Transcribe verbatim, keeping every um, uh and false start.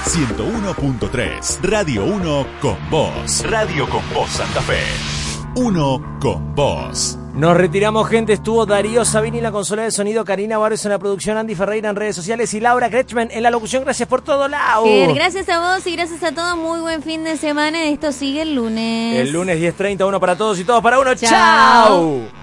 ciento uno punto tres. Radio uno con vos. Radio con vos Santa Fe. Uno con vos. Nos retiramos, gente. Estuvo Darío Sabini en la consola de sonido, Karina Barrios en la producción, Andy Ferreira en redes sociales y Laura Kretschmann en la locución. Gracias por todo, Lau. Ger, gracias a vos y gracias a todos. Muy buen fin de semana. Esto sigue el lunes. El lunes diez treinta, uno para todos y todos para uno. Chao. ¡Chao!